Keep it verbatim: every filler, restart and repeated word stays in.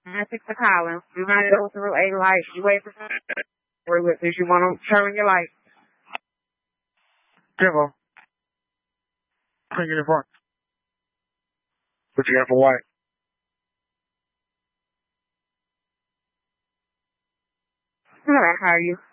six to Collins. Do not go through a light. You wait for with this. You want to turn your light. Careful. Can't get in front. But you have for white. All right, how are you?